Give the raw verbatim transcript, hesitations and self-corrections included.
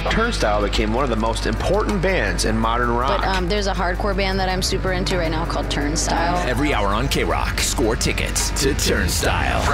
Turnstile became one of the most important bands in modern rock. But um, there's a hardcore band that I'm super into right now called Turnstile. Every hour on K-Rock, score tickets to Turnstile.